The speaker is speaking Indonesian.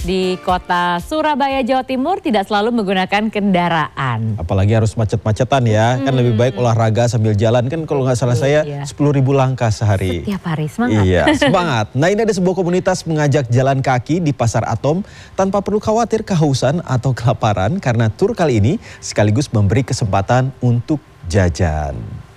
di kota Surabaya, Jawa Timur tidak selalu menggunakan kendaraan. Apalagi harus macet-macetan ya, kan lebih baik olahraga sambil jalan kan kalau nggak salah saya 10.000 langkah sehari. Setiap hari, semangat. Iya, semangat. Nah ini ada sebuah komunitas mengajak jalan kaki di Pasar Atom tanpa perlu khawatir kehausan atau kelaparan karena tur kali ini sekaligus memberi kesempatan untuk jajan.